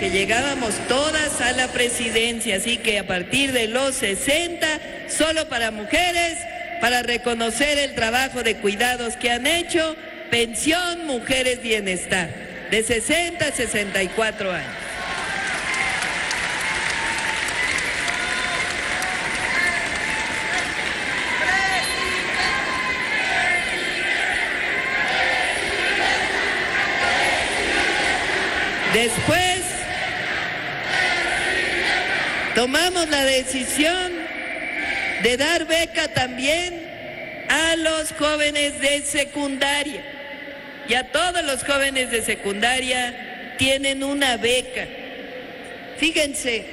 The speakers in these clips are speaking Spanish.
que llegábamos todas a la presidencia, así que a partir de los 60, solo para mujeres, para reconocer el trabajo de cuidados que han hecho, pensión Mujeres Bienestar, de 60 a 64 años. Después tomamos la decisión de dar beca también a los jóvenes de secundaria. Y a todos los jóvenes de secundaria tienen una beca. Fíjense,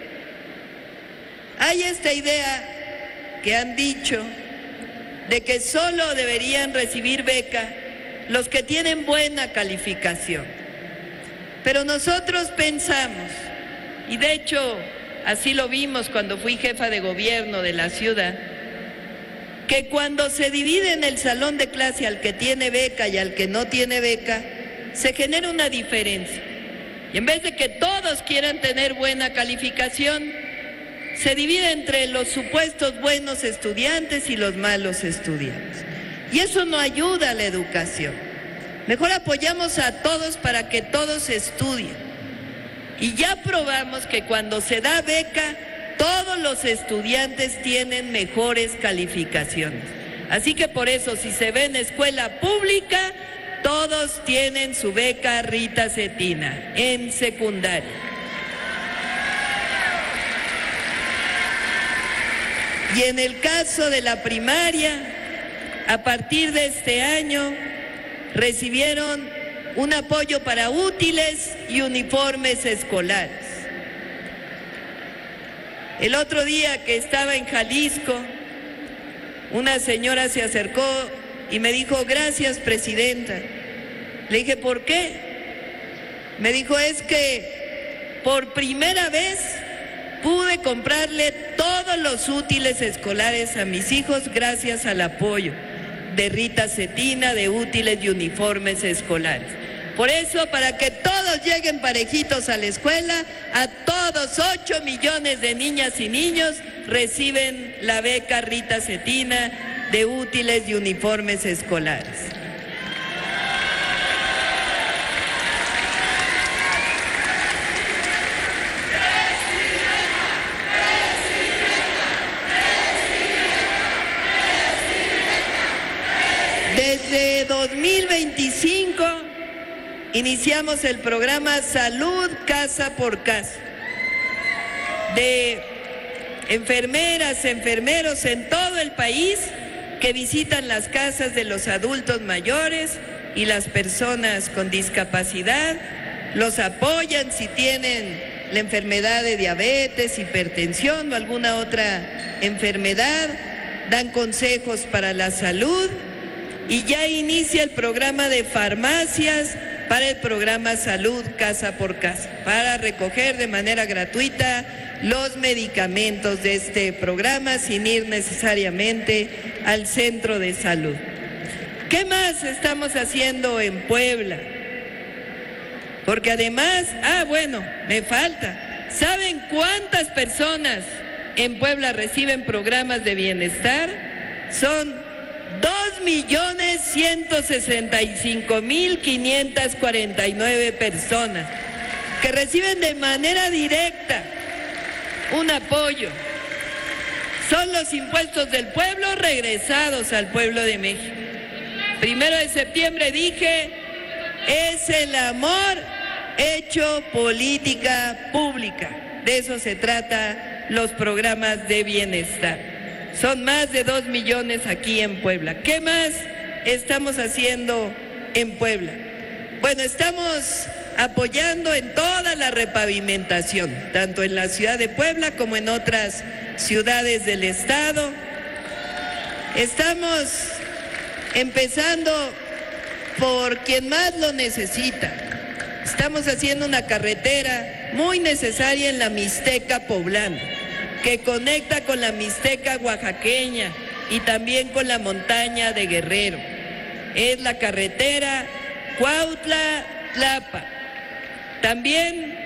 hay esta idea que han dicho de que solo deberían recibir beca los que tienen buena calificación. Pero nosotros pensamos, y de hecho así lo vimos cuando fui jefa de gobierno de la ciudad, que cuando se divide en el salón de clase al que tiene beca y al que no tiene beca, se genera una diferencia. Y en vez de que todos quieran tener buena calificación, se divide entre los supuestos buenos estudiantes y los malos estudiantes. Y eso no ayuda a la educación. Mejor apoyamos a todos para que todos estudien. Y ya probamos que cuando se da beca, todos los estudiantes tienen mejores calificaciones. Así que por eso, si se ve en escuela pública, todos tienen su beca Rita Cetina en secundaria. Y en el caso de la primaria, a partir de este año, recibieron un apoyo para útiles y uniformes escolares. El otro día que estaba en Jalisco, una señora se acercó y me dijo, gracias, presidenta. Le dije, ¿por qué? Me dijo, es que por primera vez pude comprarle todos los útiles escolares a mis hijos gracias al apoyo de Rita Cetina, de útiles y uniformes escolares. Por eso, para que todos lleguen parejitos a la escuela, a todos 8 millones de niñas y niños reciben la beca Rita Cetina de útiles y uniformes escolares. Desde 2025 iniciamos el programa Salud Casa por Casa, de enfermeras, enfermeros en todo el país que visitan las casas de los adultos mayores y las personas con discapacidad, los apoyan si tienen la enfermedad de diabetes, hipertensión o alguna otra enfermedad, dan consejos para la salud. Y ya inicia el programa de farmacias para el programa Salud Casa por Casa, para recoger de manera gratuita los medicamentos de este programa sin ir necesariamente al centro de salud. ¿Qué más estamos haciendo en Puebla? Porque además, me falta. ¿Saben cuántas personas en Puebla reciben programas de bienestar? Son 2.165.549 personas que reciben de manera directa un apoyo. Son los impuestos del pueblo regresados al pueblo de México. 1 de septiembre dije, es el amor hecho política pública. De eso se trata los programas de bienestar. Son más de 2 millones aquí en Puebla. ¿Qué más estamos haciendo en Puebla? Bueno, estamos apoyando en toda la repavimentación, tanto en la ciudad de Puebla como en otras ciudades del estado. Estamos empezando por quien más lo necesita. Estamos haciendo una carretera muy necesaria en la Mixteca poblana, que conecta con la Mixteca oaxaqueña y también con la montaña de Guerrero. Es la carretera Cuautla-Tlapa. También